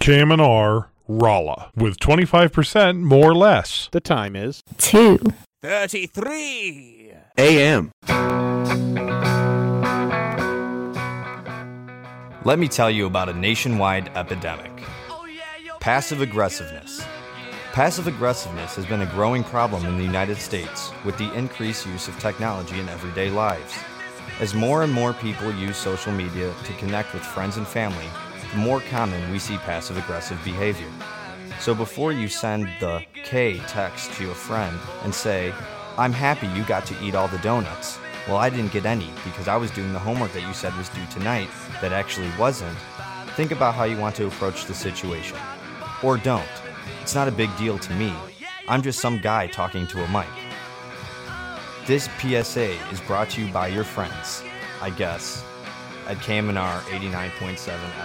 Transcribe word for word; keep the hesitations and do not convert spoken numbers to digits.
K M N R Rolla with twenty-five percent more or less. The time is two thirty-three A M Let me tell you about a nationwide epidemic. Passive aggressiveness. Passive aggressiveness has been a growing problem in the United States with the increased use of technology in everyday lives. As more and more people use social media to connect with friends and family, the more common we see passive aggressive behavior. So before you send the K text to a friend and say, "I'm happy you got to eat all the donuts. Well, I didn't get any because I was doing the homework that you said was due tonight that actually wasn't," think about how you want to approach the situation. Or don't. It's not a big deal to me. I'm just some guy talking to a mic. This P S A is brought to you by your friends, I guess, at K M N R eighty-nine point seven